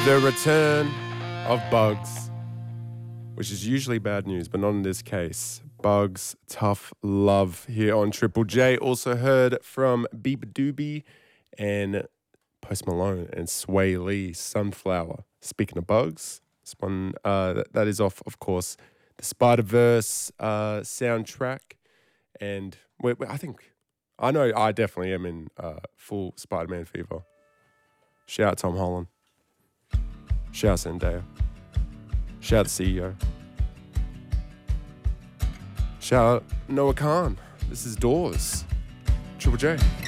The return of Bugs, which is usually bad news, but not in this case. Bugs, Tough Love here on Triple J. Also heard from Beep Doobie and Post Malone and Sway Lee, Sunflower. Speaking of Bugs, this one, that is off, of course, the Spider-Verse soundtrack. And I know I definitely am in full Spider-Man fever. Shout out Tom Holland. Shout out Zendaya. Shout out the CEO. Shout out Noah Khan. This is Doors. Triple J.